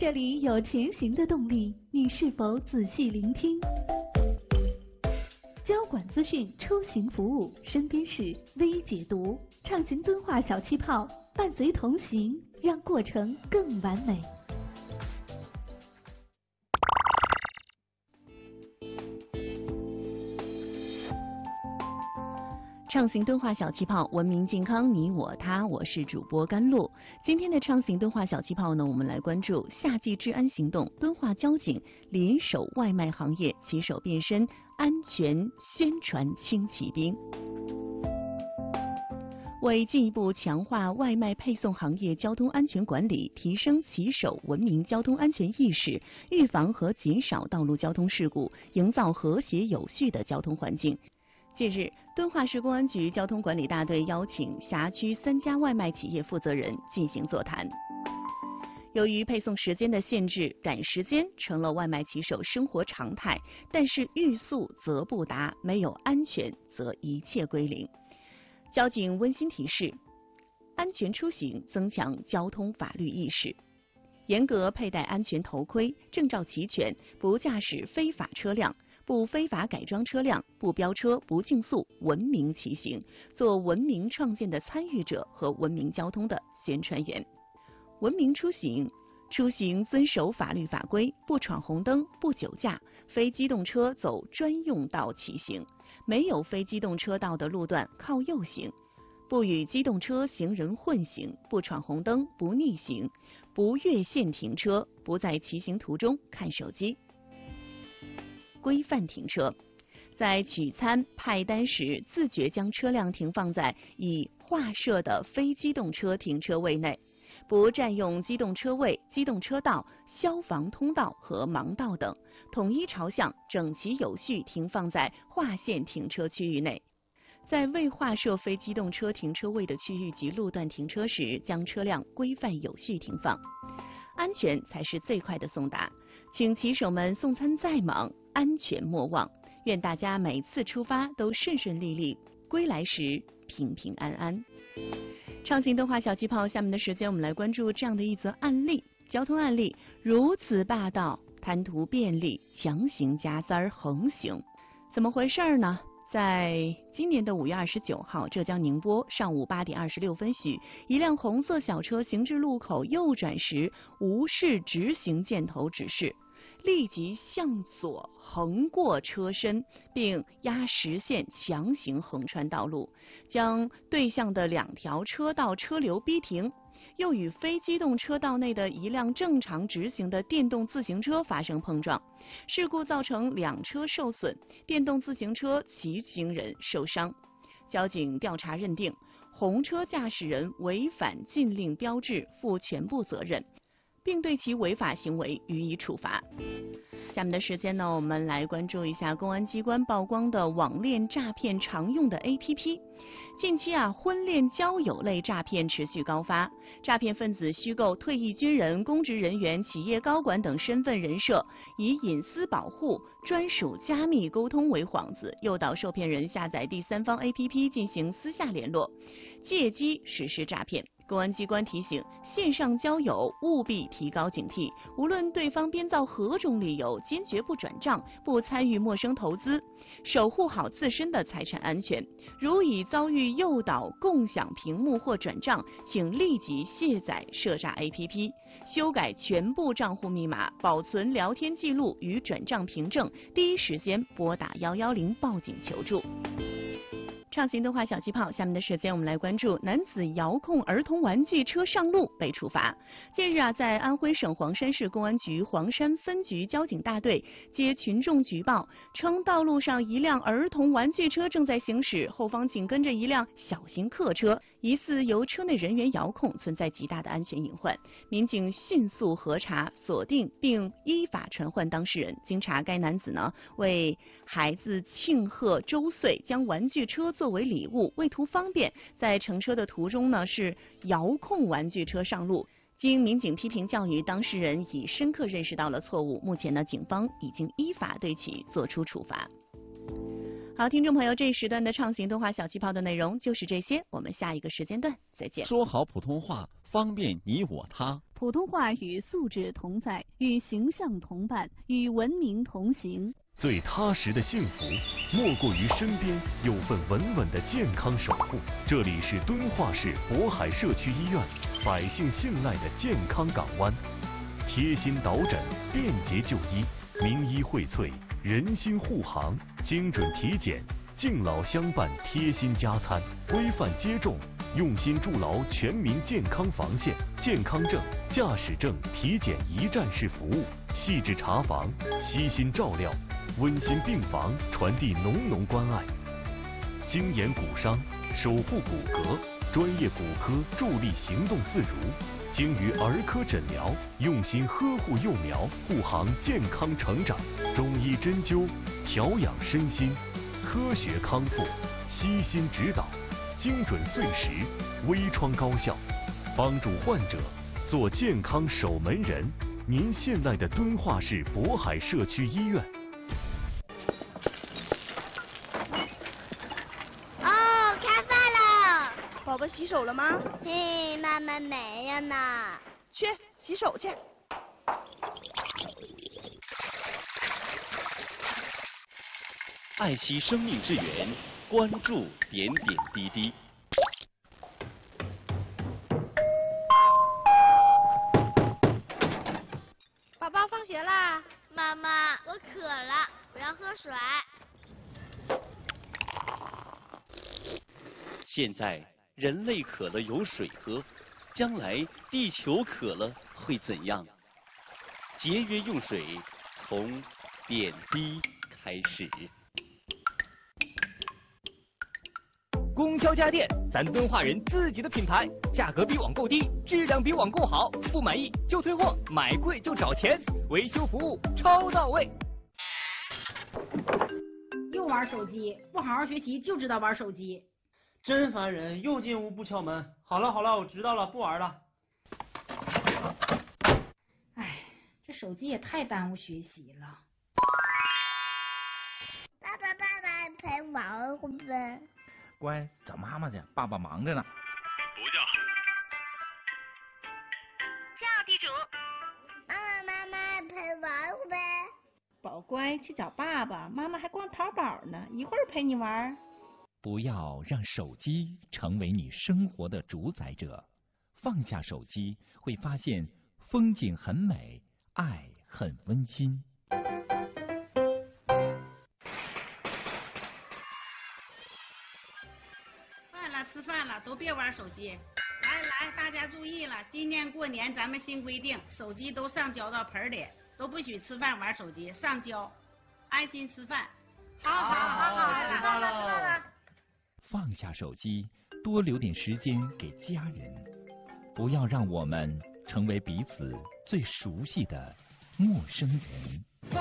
这里有前行的动力，你是否仔细聆听？交管资讯，出行服务，身边事微解读，畅行敦化小气泡，伴随同行，让过程更完美。 畅行敦化小气泡，文明健康你我他，我是主播甘露。今天的畅行敦化小气泡呢，我们来关注夏季治安行动，敦化交警联手外卖行业起手变身，安全宣传轻骑兵。为进一步强化外卖配送行业交通安全管理，提升骑手文明交通安全意识，预防和减少道路交通事故，营造和谐有序的交通环境。近日，敦化市公安局交通管理大队邀请辖区3家外卖企业负责人进行座谈。由于配送时间的限制，赶时间成了外卖骑手生活常态，但是欲速则不达，没有安全则一切归零。交警温馨提示：安全出行，增强交通法律意识，严格佩戴安全头盔，证照齐全，不驾驶非法车辆，不非法改装车辆，不飙车，不竞速，文明骑行，做文明创建的参与者和文明交通的宣传员。文明出行，出行遵守法律法规，不闯红灯，不酒驾，非机动车走专用道骑行，没有非机动车道的路段靠右行，不与机动车行人混行，不闯红灯，不逆行，不越线停车，不在骑行途中看手机。规范停车，在取餐派单时，自觉将车辆停放在已划设的非机动车停车位内，不占用机动车位、机动车道、消防通道和盲道等，统一朝向，整齐有序停放在划线停车区域内。在未划设非机动车停车位的区域及路段停车时，将车辆规范有序停放。安全才是最快的送达，请骑手们送餐再忙，安全莫忘。愿大家每次出发都顺顺利利，归来时平平安安。畅行敦化小气泡，下面的时间我们来关注这样的一则案例，交通案例：如此霸道，贪图便利，强行加塞横行，怎么回事呢？在今年的5月29号，浙江宁波上午8点26分许，一辆红色小车行至路口右转时，无视直行箭头指示，立即向左横过车身，并压实线强行横穿道路，将对向的2条车道车流逼停，又与非机动车道内的一辆正常直行的电动自行车发生碰撞，事故造成2车受损，电动自行车骑行人受伤。交警调查认定，红车驾驶人违反禁令标志，负全部责任，并对其违法行为予以处罚。下面的时间呢，我们来关注一下公安机关曝光的网恋诈骗常用的 APP。近期婚恋交友类诈骗持续高发，诈骗分子虚构退役军人、公职人员、企业高管等身份人设，以隐私保护、专属加密沟通为幌子，诱导受骗人下载第三方 APP 进行私下联络，借机实施诈骗。公安机关提醒，线上交友务必提高警惕，无论对方编造何种理由，坚决不转账、不参与陌生投资，守护好自身的财产安全。如已遭遇诱导、共享屏幕或转账，请立即卸载涉诈 APP， 修改全部账户密码，保存聊天记录与转账凭证，第一时间拨打110报警求助。畅行敦化小气泡，下面的时间我们来关注男子遥控儿童玩具车上路被处罚。近日在安徽省黄山市公安局黄山分局交警大队接群众举报，称道路上一辆儿童玩具车正在行驶，后方紧跟着一辆小型客车，疑似由车内人员遥控，存在极大的安全隐患。民警迅速核查锁定，并依法传唤当事人。经查，该男子为孩子庆贺周岁，将玩具车作为礼物，为图方便，在乘车的途中是遥控玩具车上路。经民警批评教育，当事人已深刻认识到了错误。目前警方已经依法对其作出处罚。 好，听众朋友，这一时段的畅行动画小气泡的内容就是这些，我们下一个时间段再见。 说好普通话，方便你我他。 普通话与素质同在，与形象同伴，与文明同行。 最踏实的幸福，莫过于身边有份稳稳的健康守护。这里是敦化市渤海社区医院，百姓信赖的健康港湾。贴心导诊，便捷就医，名医荟萃，人心护航，精准体检，敬老相伴，贴心加餐，规范接种，用心筑牢全民健康防线。健康证、驾驶证体检一站式服务，细致查房，悉心照料，温馨病房传递浓浓关爱。精研骨伤，守护骨骼，专业骨科助力行动自如。精于儿科诊疗，用心呵护幼苗，护航健康成长。中医针灸，调养身心，科学康复，悉心指导，精准碎石，微创高效，帮助患者做健康守门人。您信赖的敦化市渤海社区医院。 哦，开饭了！ 宝宝洗手了吗？ 嘿，妈妈没有呢。 去洗手去。 爱惜生命之源，关注点点滴滴。 宝宝放学啦。 妈妈，我渴了，我要喝水。 现在人类渴了有水喝，将来地球渴了会怎样？节约用水，从点滴开始。 供销家电，咱敦化人自己的品牌，价格比网购低，质量比网购好，不满意就退货，买贵就找钱，维修服务超到位。 又玩手机，不好好学习就知道玩手机， 真烦人！又进屋不敲门。好了好了，我知道了，不玩了。 哎，这手机也太耽误学习了。 爸爸陪玩会不会？ 乖，找妈妈去，爸爸忙着呢。 不叫。 叫地主。妈妈陪玩会不会？ 宝乖，去找爸爸，妈妈还逛淘宝呢，一会儿陪你玩。 不要让手机成为你生活的主宰者，放下手机，会发现风景很美，爱很温馨。 吃饭了，都别玩手机。来，大家注意了，今年过年咱们新规定，手机都上交到盆里，都不许吃饭玩手机，上交，安心吃饭。好， 知道了。 放下手机，多留点时间给家人，不要让我们成为彼此最熟悉的陌生人。